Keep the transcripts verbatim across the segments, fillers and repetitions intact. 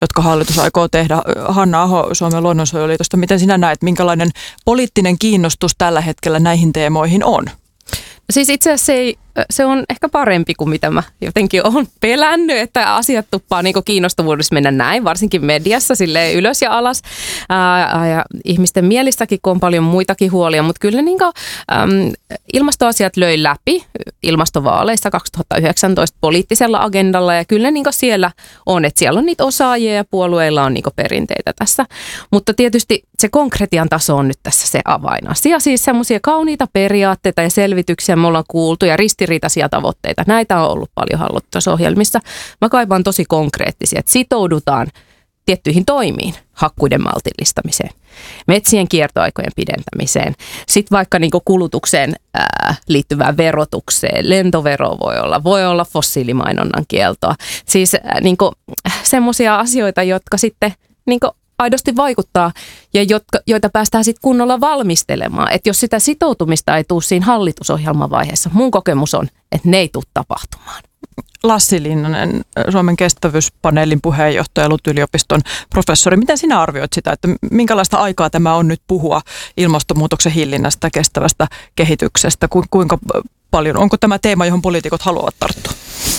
jotka hallitus aikoo tehdä. Hanna Aho Suomen luonnonsuojeluliitosta, miten sinä näet, minkälainen poliittinen kiinnostus tällä hetkellä näihin teemoihin on? Siis itse asiassa se, ei, se on ehkä parempi kuin mitä mä jotenkin olen pelännyt, että asiat tuppaa niin kiinnostavuudessa mennä näin, varsinkin mediassa silleen ylös ja alas. Ää, ja ihmisten mielistäkin, kun on paljon muitakin huolia, mutta kyllä niin kuin, äm, ilmastoasiat löi läpi ilmastovaaleissa kaksituhattayhdeksäntoista poliittisella agendalla ja kyllä niin siellä on, että siellä on niitä osaajia ja puolueilla on niin perinteitä tässä. Mutta tietysti se konkretian taso on nyt tässä se avainasia, siis semmoisia kauniita periaatteita ja selvityksiä me ollaan kuultu ja ristiriitaisia tavoitteita. Näitä on ollut paljon hallitusohjelmissa. Mä kaipaan tosi konkreettisia, että sitoudutaan tiettyihin toimiin, hakkuiden maltillistamiseen, metsien kiertoaikojen pidentämiseen, sitten vaikka niinku kulutukseen ää, liittyvään verotukseen, lentovero voi olla, voi olla fossiilimainonnan kieltoa. Siis niinku, semmoisia asioita, jotka sitten niinku, aidosti vaikuttaa ja jotka, joita päästään sitten kunnolla valmistelemaan. Että jos sitä sitoutumista ei tule siinä hallitusohjelman vaiheessa, mun kokemus on, että ne ei tule tapahtumaan. Lassi Linnanen, Suomen kestävyyspaneelin puheenjohtaja, L U T-yliopiston professori. Miten sinä arvioit sitä, että minkälaista aikaa tämä on nyt puhua ilmastonmuutoksen hillinnästä, kestävästä kehityksestä? Kuinka paljon, onko tämä teema, johon poliitikot haluavat tarttua?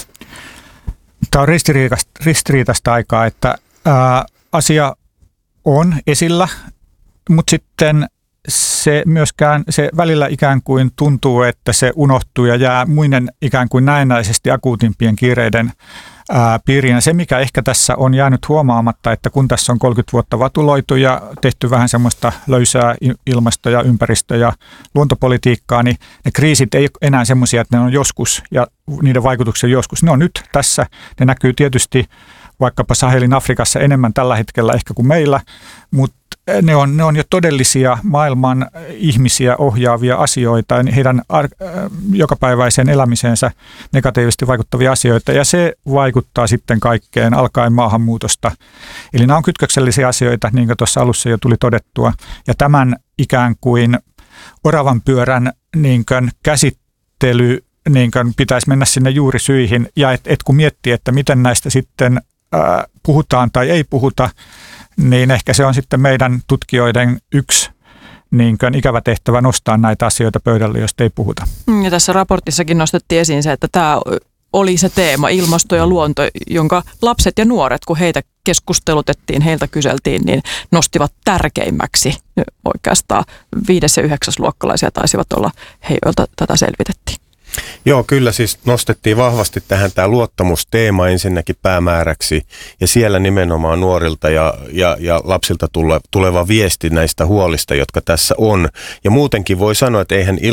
Tämä on ristiriitaista, ristiriitaista aikaa, että ää, asia on esillä, mutta sitten se myöskään, se välillä ikään kuin tuntuu, että se unohtuu ja jää muinen ikään kuin näennäisesti akuutimpien kiireiden ää, piiriin. Ja se, mikä ehkä tässä on jäänyt huomaamatta, että kun tässä on kolmekymmentä vuotta vatuloitu ja tehty vähän semmoista löysää ilmasto- ja ympäristö- ja luontopolitiikkaa, niin ne kriisit ei ole enää semmoisia, että ne on joskus ja niiden vaikutuksia joskus. Ne on nyt tässä. Ne näkyy tietysti vaikkapa Sahelin Afrikassa enemmän tällä hetkellä ehkä kuin meillä, mutta ne on, ne on jo todellisia maailman ihmisiä ohjaavia asioita, heidän ar- jokapäiväiseen elämiseensä negatiivisesti vaikuttavia asioita, ja se vaikuttaa sitten kaikkeen alkaen maahanmuutosta. Eli nämä on kytköksellisiä asioita, niin kuin tuossa alussa jo tuli todettua, ja tämän ikään kuin oravan pyörän niin kuin käsittely niin kuin pitäisi mennä sinne juurisyihin, ja et, et kun miettii, että miten näistä sitten ää, puhutaan tai ei puhuta, niin ehkä se on sitten meidän tutkijoiden yksi niin kuin ikävä tehtävä nostaa näitä asioita pöydälle, josta ei puhuta. Ja tässä raportissakin nostettiin esiin se, että tämä oli se teema, ilmasto ja luonto, jonka lapset ja nuoret, kun heitä keskustelutettiin, heiltä kyseltiin, niin nostivat tärkeimmäksi. Oikeastaan viides- ja yhdeksäsluokkalaisia taisivat olla he, joilta tätä selvitettiin. Joo, kyllä siis nostettiin vahvasti tähän tämä luottamusteema ensinnäkin päämääräksi ja siellä nimenomaan nuorilta ja, ja, ja lapsilta tulle, tuleva viesti näistä huolista, jotka tässä on. Ja muutenkin voi sanoa, että eihän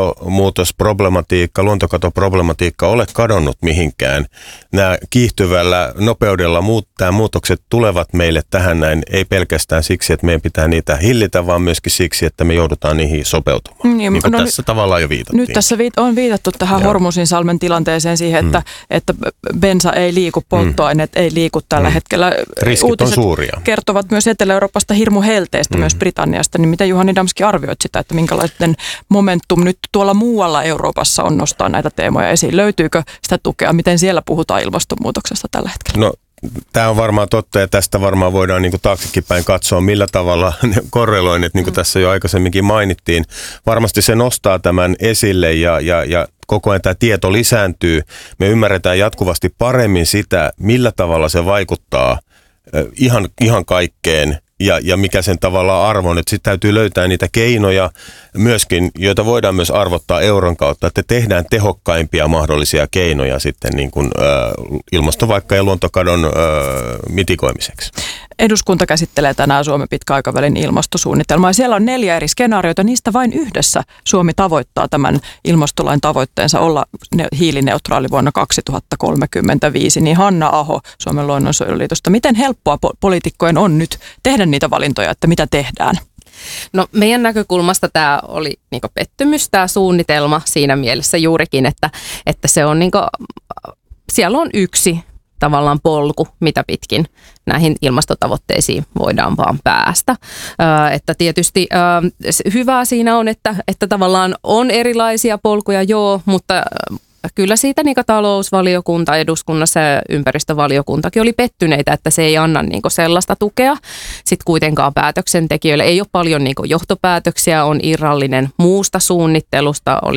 ilmastonmuutosproblematiikka, luontokatoproblematiikka ole kadonnut mihinkään. Nämä kiihtyvällä nopeudella muut, tämä muutokset tulevat meille tähän näin, ei pelkästään siksi, että meidän pitää niitä hillitä, vaan myöskin siksi, että me joudutaan niihin sopeutumaan. Niin, niin kuin no, tässä tavallaan jo viitattiin. Nyt tässä on viitattu tähän Hormuzinsalmen tilanteeseen siihen, että, mm. että bensa ei liiku, polttoaineet mm. ei liiku tällä mm. hetkellä. Riskit Uutiset on suuria. Kertovat myös Etelä-Euroopasta hirmu helteestä, mm. myös Britanniasta. Niin miten Juhani Damski arvioit sitä, että minkälainen momentum nyt tuolla muualla Euroopassa on nostaa näitä teemoja esiin? Löytyykö sitä tukea? Miten siellä puhutaan ilmastonmuutoksesta tällä hetkellä? No, tämä on varmaan totta ja tästä varmaan voidaan niin kuin taaksekin päin katsoa, millä tavalla ne korreloinnit, niin kuin mm. tässä jo aikaisemminkin mainittiin. Varmasti se nostaa tämän esille ja, ja, ja koko ajan tämä tieto lisääntyy. Me ymmärretään jatkuvasti paremmin sitä, millä tavalla se vaikuttaa ihan, ihan kaikkeen. Ja, ja mikä sen tavallaan arvo on, että sitten täytyy löytää niitä keinoja myöskin, joita voidaan myös arvottaa euron kautta, että tehdään tehokkaimpia mahdollisia keinoja sitten niin kuin, äh, ilmastovaikka- ja luontokadon äh, mitikoimiseksi. Eduskunta käsittelee tänään Suomen pitkäaikavälin ilmastosuunnitelmaa ja siellä on neljä eri skenaariota. Niistä vain yhdessä Suomi tavoittaa tämän ilmastolain tavoitteensa olla hiilineutraali vuonna kaksituhattakolmekymmentäviisi. Niin Hanna Aho Suomen luonnonsuojeluliitosta, miten helppoa po- poliitikkojen on nyt tehdä niitä valintoja, että mitä tehdään? No meidän näkökulmasta tämä oli niinku pettymys, tämä suunnitelma siinä mielessä juurikin, että, että se on niinku, siellä on yksi tavallaan polku, mitä pitkin näihin ilmastotavoitteisiin voidaan vaan päästä. Äh, että tietysti äh, hyvää siinä on, että, että tavallaan on erilaisia polkuja, joo, mutta kyllä siitä niin talousvaliokunta eduskunnassa ja ympäristövaliokuntakin oli pettyneitä, että se ei anna niin sellaista tukea. Sitten kuitenkaan päätöksentekijöille ei ole paljon niin johtopäätöksiä, on irrallinen muusta suunnittelusta, oli